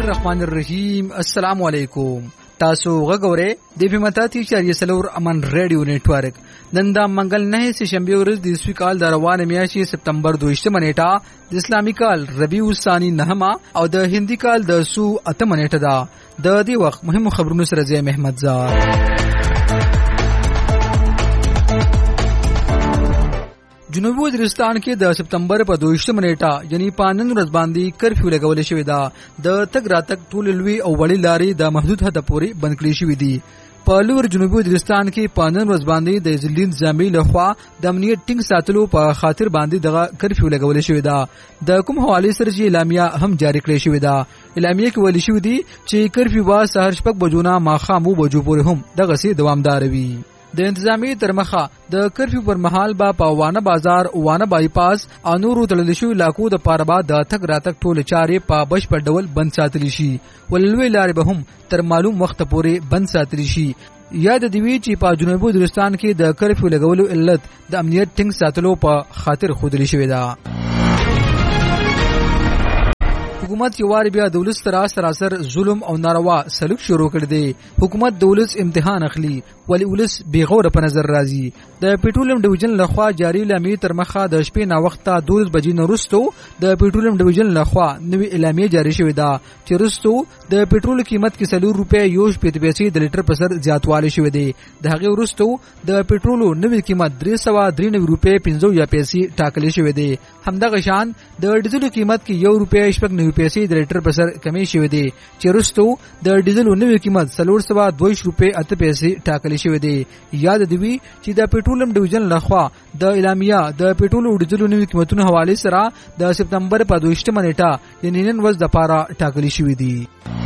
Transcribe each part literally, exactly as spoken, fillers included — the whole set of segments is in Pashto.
الرحمن الرحیم. السلام علیکم. تاسو غوړې د پیماتاتي چاري سلور امن ریډیو نتورک نن دا منګل نه سه شنبه ورځ د اسوي کال د روانه میاشتې سپتمبر دویشتمه نیټه د اسلامي کال ربيع الثاني نهمه او د هندي کال د سو اتمه نیټه ده. د دې وخت مهمو خبرونو سره زه محمد زار. جنوبي وزیرستان کې د سپتمبر په دویشتمه نیټه یعنی په نن ورځ باندې کرفیو لګول شوی دا. د تګ راتګ ټول لوی او وړي لارې د محدود حد پورې بند کړې شوې دي. په لور جنوبي وزیرستان کې په نن ورځ باندې د ځلین ځامي لخوا د امنیت ټینګ ساتلو په خاطر باندې دغه کرفیو لګول شوی دا. د کوم حواله سره چې اعلامیه هم جاری کړې شوې ده. اعلامیه کې ویل شوی دی چې کرفیو با سهار شپږ بجو نه ماښام اوه بجو پورې هم دغه سي دوامدار وي. د انتظامی ترمخه د کرفیو پر مهال با په وانه بازار وانه بایپاس او نورو تړل شوی علاقو د پاره با د تګ راتګ ټول چارې په بشپړ ډول بند ساتل شي. ولوي لارې به هم تر معلوم وخت پورې بند ساتل شي. یاد دی وی چې په جنوبي وزیرستان کې د کرفیو لګولو علت د امنیت ټینګ ساتلو په خاطر خودلی شوی ده. حکومت یو وار بیا د ولس سره سراسر ظلم او ناروا سلوک شروع کړ دی. حکومت د ولس امتحان اخلي ولی ولس بیغور په نظر راځي. د پټرولیم ډیویژن لخوا جاری اعلامیه تر مخه د شپې نا وخته دولس بجې نه وروسته د پټرولیم ډیویژن لخوا نوې اعلامیه جاری شوې ده چې وروسته د پټرول قیمت کې سلور روپے یو شپږ پیسې د لیټر په سر زیاتوالی شوې ده. د هغه وروسته د پټرولو نوې قیمت درې سوه درې نوي روپے پنځه یا پیسې ټاکلې شوې ده. همدغه شان د ډیزل قیمت کې یو روپے شپږ نوي پیسې د لیټر په سر کمی شوې ده چې وروسته د ډیزل نوې قیمت سلور سوه دوه روپے اته پیسې ټاکلې شوې ده. یاد دی وی چې د پټرولیم ډیویژن لخوا د اعلامیه د پټرول او ډیزل نوې قیمتونو حواله سره د سپتمبر په دویشتمه نیټه یعنی نن ورځ د پاره ټاکلې شوې دي.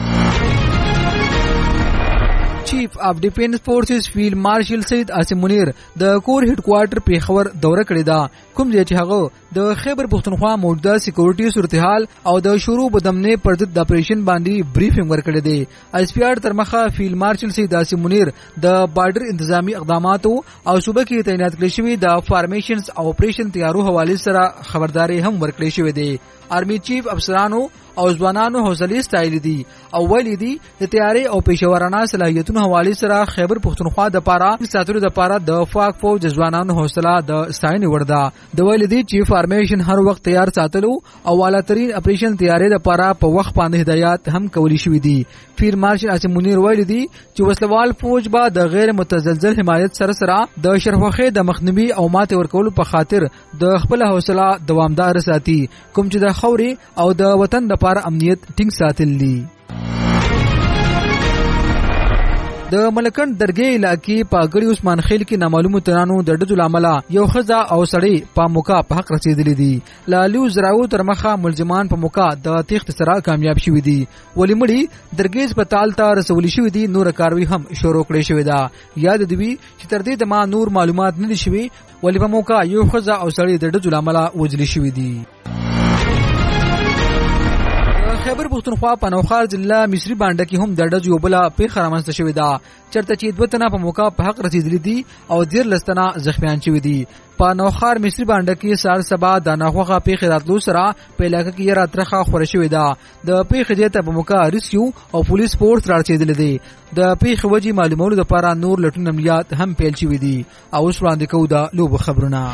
چیف اف ډیفنس فورسز فیلډ مارشل سید عاصم منیر د کور هډ کوارټر پیښور دوره کړې ده. کوم ځای چې هغه د خیبر پښتونخوا موجوده سکیورټي صورتحال او د شروع بدمنه پر ضد د اپریشن باندې بریفینګ ورکړی دی. ایس پی آر تر مخه فیلډ مارشل سید عاصم منیر د بارډر انتظامی اقدامات او صوبه کې تعینات کړی شوی د فارمیشنز او اپریشن تیارو حواله سره خبرداري هم ورکړی شوی دی. آرمی چیف افسرانو او ځوانانو حوصله ستایل دي او ویل دي د تیاری او پېښورانه صلاحیتونو حواله سره خیبر پښتونخوا د پاره ساتلو د پاره د فاق فوج ځوانانو حوصله د ستاینې ورده. د ویل دي چې فارمیشن هر وخت تیار ساتلو او اعلی ترين اپریشن تیاری د پاره په پا وخت باندې هدایت هم کولی شوې دي. فیر مارشل عاصم منیر ویل دي چې وسلوال فوج با د غیر متزلزل حمایت سره سره د شرفخه د مخنیوي او ماته ورکولو په خاطر د خپل حوصله دوامدار ساتي کوم چې د خوري او د وطن د پر امنیت ټینګ ساتل دي. د ملکند درګې علاقې په ګړی عثمان خیل کې نامعلومو ترانو د ډزو لامل یو خزا او سړی په موقع په حق رسیدلې دي. لالیو زراو تر مخه ملزمان په موقع د تخت سره کامیاب شوي دي. ولی مړي درګې هسپتال ته رسول شوي دي. نور کاروي هم شروع کړې شوې ده. یاد دی چې تر دې دمه نور معلومات نه دي شوي ولی په موقع یو خزا او سړی د ډزو لامل وجلې شوي دي. خیبر پښتونخوا په نوخار ضلع مصری بانډه کې هم د ډز یو بل پیښه رامنځته شوې ده چرته چې دوه تنه په موقع په حق رسیدلي دي او ډیر لستنه زخمیان شوي دي. په نوخار مصری بانډه کې سار سبا د ناخوغه پیښه راتلو سره په علاقې کې یې راترخه خور شوې ده. د پیښې ځای ته په موقع ریسکیو او پولیس فورس راځېدل دي. د پیښې وجې معلومولو لپاره نور لټون عملیات هم پیل شوي دي. او اوس وړاندې کوو د لوبو خبرونه.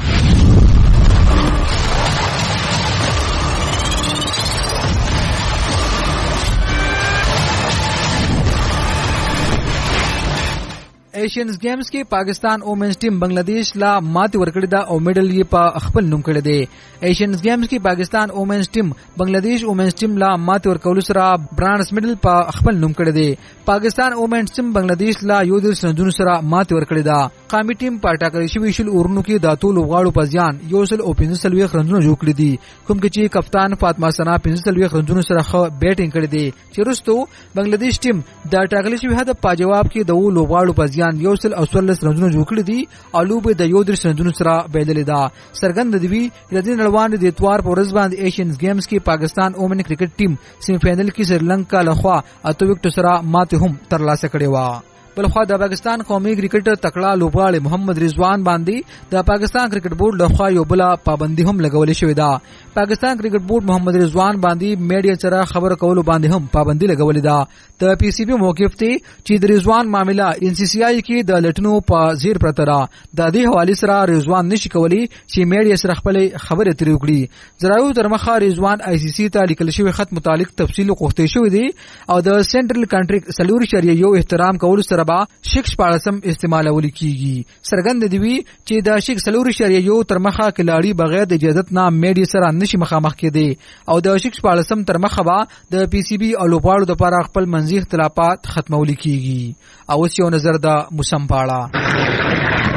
ایشینز گیمز کې پاکستان وومنز ټیم بنگلاديش لا مات ورکړی دا او میډل یې په خپل نوم کړی دی. ایشینز گیمز کې پاکستان وومنز ټیم بنگلاديش وومنز ټیم لا مات ورکول سره برانز میډل په خپل نوم کړی دی. پاکستان وومنز ټیم بنگلاديش لا یو د سندونو سره مات ورکړی دا. قومي ټیم په ټاکل شوی شل اورونو کې د ټولو غاړو په ځان یو سل او پنځه سلوي رنونه جوړ کړی دي. کوم چې کپتان فاطمه سنا پنځه سلوي رنونه سره خو بیټینګ کړی دی چې وروسته بنگلاديش ټیم د ټاکل شوی هدف په جواب کې د ولو غاړو په ځان یو سل او څوارلس رنونه جوړ کړی دي او لوبه د یو درې رنونو سره بدلې ده. سرګند دی د دې نړوان د اتوار په ورځ باندې ایشینز گیمز کې پاکستان وومن کرکټ ټیم سیمی فائنل کې سریلانکا لخوا اته وکټ سره ماته هم ترلاسه کړې و. بلخوا د پاکستان قومي کرکټ تکړه لوبغاړي محمد رضوان باندې د پاکستان کرکټ بورډ لخوا یو بل پابندي هم لګولې شوې ده. پاکستان کرکټ بورډ محمد رضوان باندې میډیا سره خبر کولو باندې هم پابندي لګولې ده. د پی سی بي موقف ته چې د رضوان معاملې ان سی سی آی کې د لټنو په زیر پرته ده. د دې حواله سره رضوان نشي کولی چې میډیا سره خپل خبره تری وکړي. زرايو تر مخه رضوان آی سی سی ته لیکل شوی خط متعلق تفصیل غوښتل شوی دی او د سنټرل کنټری سلور شریعه یو احترام کول سره به شیخ پاړسم استعمالول کیږي. سرګند دی وی چې د شیخ سلور شریعه یو تر مخه کلاړي بغیر د اجازه نه میډیا سره نشي مخامخ کېدی او د شیخ پاړسم تر مخه به د پی سی بي او لوبغاړو د لپاره خپل منځي اختلافات ختمول کیږي. او اوس یو نظر د موسم پاړه.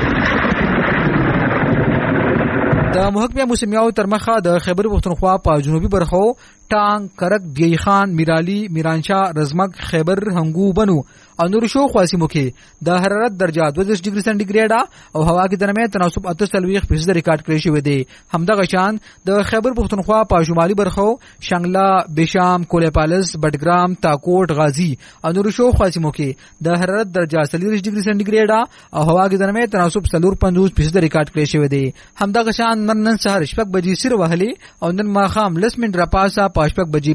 د محکمه موسمیاو تر مخه د خیبر پختونخوا په جنوبي برخو ټانګ، کرک، بیای خان، میرالی، میرانشاه، رزمک، خیبر، هنګو، بنو او نور شو خواسمو کې د حرارت درجه دوه ډیګري سنټیګریډ او هوا کې درمه تناسب اته سلويخ فیصد ریکارډ کړی شوی دی. همدغه شان د خیبر پختونخوا په شمالي برخو شنګلا، بشام، کولپالس، بټګرام، تاکوټ، غازی او نور شو خواسمو کې د حرارت درجه سلويخ ډیګري سنټیګریډ او هوا کې درمه تناسب سلور پنځوس فیصد ریکارډ کړی شوی دی. همدغه شان نن نن سهار شپږ بجې سیر وهلي او نن ماخام لس منټ را پاسه پاشپک بجې